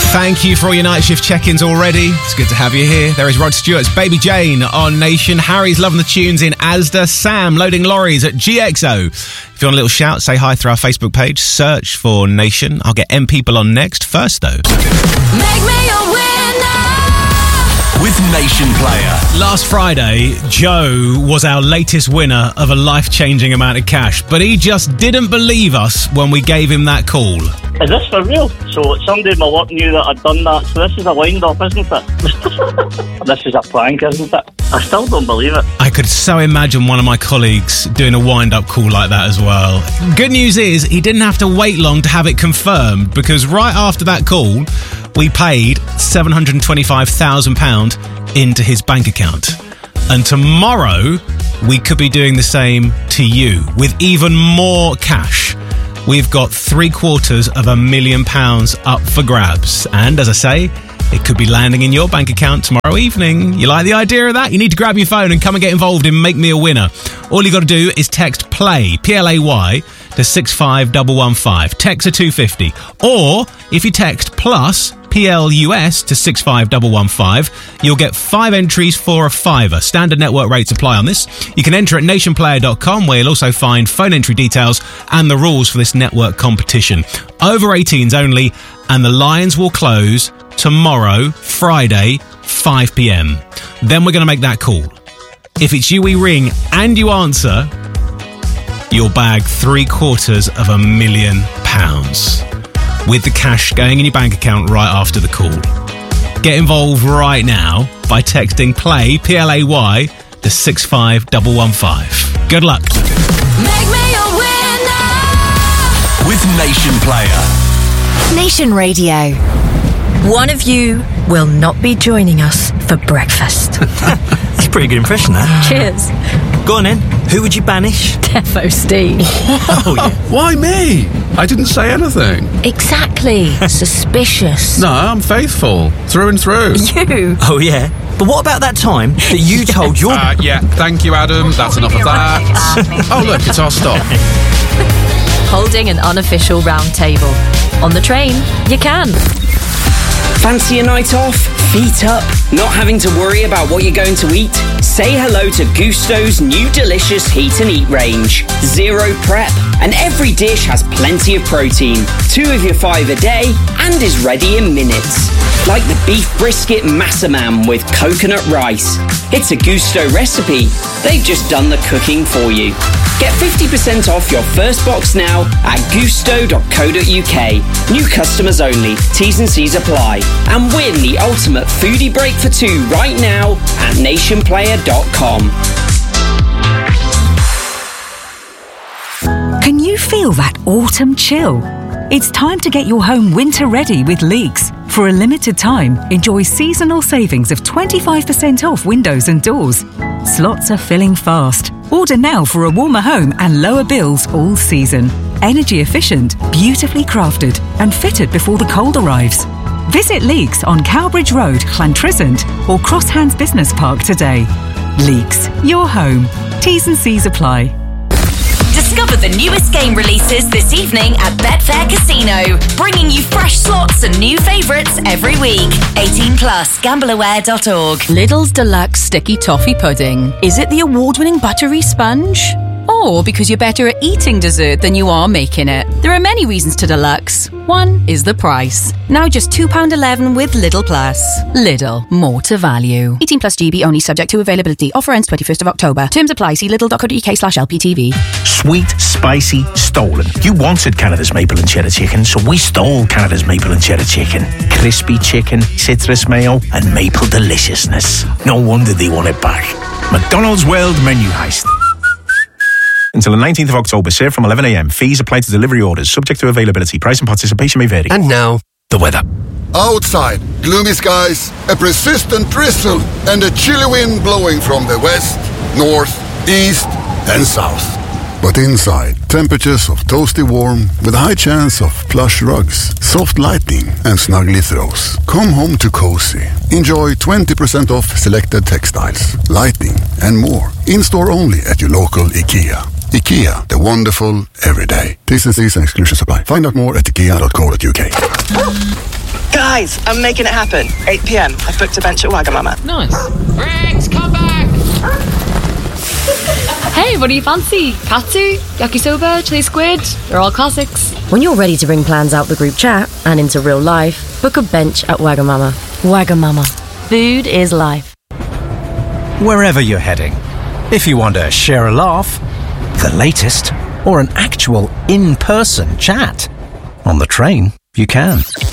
Thank you for all your night shift check-ins already. It's good to have you here. There is Rod Stewart's Baby Jane on Nation. Harry's loving the tunes in Asda. Sam loading lorries at GXO. If you want a little shout, say hi through our Facebook page. Search for Nation. I'll get M People on next. First, though. Make me a winner with Nation Player. Last Friday, Joe was our latest winner of a life-changing amount of cash, but he just didn't believe us when we gave him that call. Is this for real? So somebody in my work knew that I'd done that, so this is a wind-up, isn't it? This is a prank, isn't it? I still don't believe it. I could so imagine one of my colleagues doing a wind-up call like that as well. Good news is, he didn't have to wait long to have it confirmed, because right after that call, we paid £725,000 into his bank account. And tomorrow, we could be doing the same to you, with even more cash. We've got £750,000 up for grabs. And as I say, it could be landing in your bank account tomorrow evening. You like the idea of that? You need to grab your phone and come and get involved in Make Me a Winner. All you got to do is text PLAY, P-L-A-Y, to 65115. Text to 250. Or if you text plus PLUS to 65115, you'll get 5 entries for a £5. Standard network rates apply on this. You can enter at nationplayer.com, where you'll also find phone entry details and the rules for this network competition. Over 18s only, and the lines will close tomorrow, Friday, 5 p.m. Then we're going to make that call. If it's you we ring and you answer, you'll bag £750,000. With the cash going in your bank account right after the call. Get involved right now by texting PLAY, P-L-A-Y, to 65115. Good luck. Make me a winner with Nation Player. Nation Radio. One of you will not be joining us for breakfast. That's a pretty good impression, that. Cheers. Go on then. Who would you banish? Defo Steve. Oh, yeah. Why me? I didn't say anything. Exactly. Suspicious. No, I'm faithful. Through and through. You? Oh, yeah. But what about that time that you told your... Yeah, thank you, Adam. That's enough of that. Oh, look, it's our stop. Holding an unofficial round table. On the train, you can. Fancy a night off? Feet up? Not having to worry about what you're going to eat? Say hello to Gusto's new delicious Heat and Eat range. Zero prep, and every dish has plenty of protein. 2 of your 5 a day, and is ready in minutes. Like the beef brisket massaman with coconut rice. It's a Gusto recipe. They've just done the cooking for you. Get 50% off your first box now at gusto.co.uk. New customers only. T's and C's apply. And win the ultimate foodie break for 2 right now at nationplayer.com. Can you feel that autumn chill? It's time to get your home winter ready with Leeks. For a limited time, enjoy seasonal savings of 25% off windows and doors. Slots are filling fast. Order now for a warmer home and lower bills all season. Energy efficient, beautifully crafted, and fitted before the cold arrives. Visit Leeks on Cowbridge Road, Llantrisant, or Crosshands Business Park today. Leeks, your home. T's and C's apply. Discover the newest game releases this evening at Betfair Casino, bringing you fresh slots and new favourites every week. 18 plus, gambleaware.org. Lidl's Deluxe Sticky Toffee Pudding. Is it the award-winning buttery sponge? Or because you're better at eating dessert than you are making it? There are many reasons to deluxe. One is the price. Now just £2.11 with Lidl Plus. Lidl, more to value. 18 plus GB only, subject to availability. Offer ends 21st of October. Terms apply. See lidl.co.uk/LPTV. Sweet, spicy, stolen. You wanted Canada's maple and cheddar chicken, so we stole Canada's maple and cheddar chicken. Crispy chicken, citrus mayo, and maple deliciousness. No wonder they want it back. McDonald's World Menu Heist. Until the 19th of October, served from 11 a.m. Fees apply to delivery orders, subject to availability. Price and participation may vary. And now, the weather. Outside, gloomy skies, a persistent drizzle, and a chilly wind blowing from the west, north, east, and south. But inside, temperatures of toasty warm with a high chance of plush rugs, soft lighting, and snuggly throws. Come home to cozy. Enjoy 20% off selected textiles, lighting, and more. In-store only at your local IKEA. IKEA, the wonderful everyday. T's and C's and exclusions apply. Find out more at ikea.co.uk. Guys, I'm making it happen. 8 p.m. I've booked a bench at Wagamama. Nice. Rex, come back! Hey, what do you fancy? Katsu, yakisoba, chili squid? They're all classics. When you're ready to bring plans out the group chat and into real life, book a bench at Wagamama. Wagamama. Food is life. Wherever you're heading, if you want to share a laugh, the latest, or an actual in-person chat, on the train, you can.